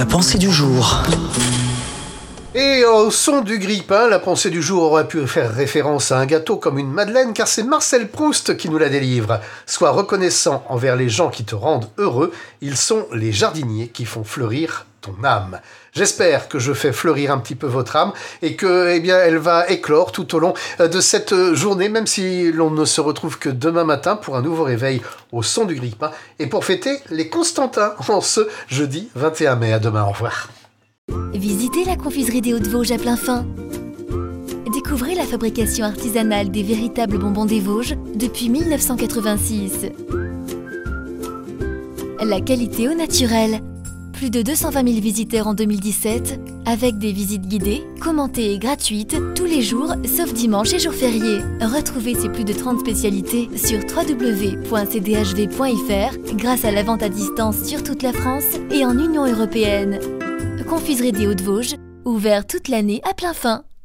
pensée du jour. Et au son du grille-pain, la pensée du jour aurait pu faire référence à un gâteau comme une madeleine, car c'est Marcel Proust qui nous la délivre. Sois reconnaissant envers les gens qui te rendent heureux, ils sont les jardiniers qui font fleurir ton âme. J'espère que je fais fleurir un petit peu votre âme et que, elle va éclore tout au long de cette journée, même si l'on ne se retrouve que demain matin pour un nouveau réveil au son du grille-pain et pour fêter les Constantins en ce jeudi 21 mai. À demain, au revoir. Visitez la confiserie des Hauts-de-Vosges à Plainfin. Découvrez la fabrication artisanale des véritables bonbons des Vosges depuis 1986. La qualité au naturel. Plus de 220 000 visiteurs en 2017, avec des visites guidées, commentées et gratuites, tous les jours, sauf dimanche et jours fériés. Retrouvez ces plus de 30 spécialités sur www.cdhv.fr grâce à la vente à distance sur toute la France et en Union européenne. Confiserie des Hauts-de-Vosges, ouvert toute l'année à Plainfin.